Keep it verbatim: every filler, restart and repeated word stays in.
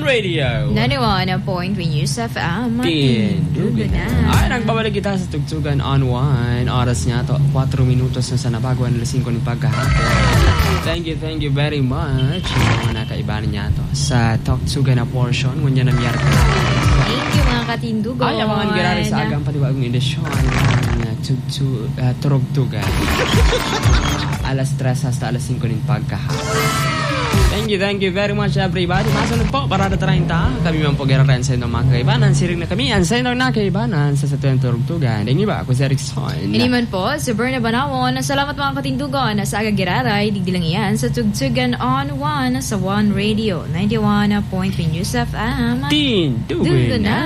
Radio ninety-one point three News F M. Tindugan na. Ay, nagbabalik kita sa Tugtugan on One. Oras niya to, four minutos na sa nabaguan alas five ng pagkahapon. Thank you, thank you very much. Yung mga nakaibahan niya to sa Tugtugan na portion. Ngunyan na miyarka. Thank you mga katindugan. Ay, abangan girari sa agang patiwagong edisyon ng Tugtu, uh, Turugtugan. Alas three hasta alas five ng pagkahapon. Thank you, thank you very much everybody. Masunod po, parada treinta. Kami man po gararan sa inong mga kaibanan. Siring na kami, ang sa inong na kaibanan sa Satuan Turugtugan. Ang iba, ako si Erickson. Ini man po, si Berna Banawon. Salamat mga katindugan. Sa aga giraray, digdilang iyan sa Tugtugan on One sa One Radio ninety-one point three News F M. Tindugan na.